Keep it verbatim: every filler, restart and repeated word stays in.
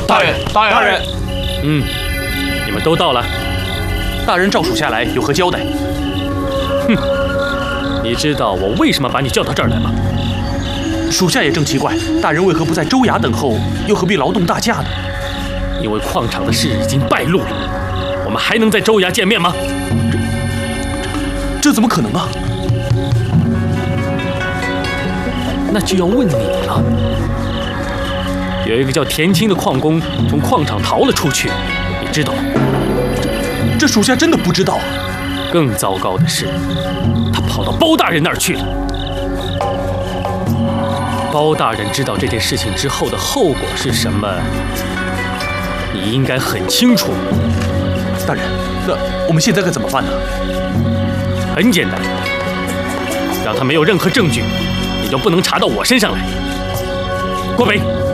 大人，大人，大人， 嗯，你们都到了。 大人召属下来有何交代？ 哼，你知道我为什么把你叫到这儿来吗？ 属下也正奇怪，大人为何不在州衙等候，又何必劳动大驾呢？ 因为矿场的事已经败露了，我们还能在州衙见面吗？ 这这这怎么可能啊？ 那就要问你了。有一个叫田青的矿工从矿场逃了出去，你知道吗？ 这属下真的不知道啊。 更糟糕的是，他跑到包大人那儿去了。包大人知道这件事情之后的后果是什么，你应该很清楚。 大人，那我们现在该怎么办呢？ 很简单，让他没有任何证据，你就不能查到我身上来。郭北。